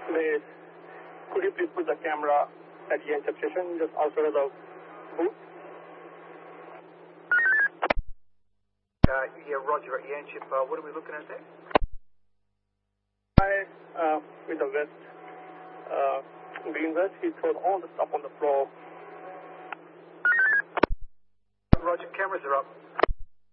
May, could you please put the camera at the Yanchep station, just outside of the booth? Yeah, roger, at Yanchep. What are we looking at there? With the vest, green vest, he threw all the stuff on the floor. Roger, cameras are up.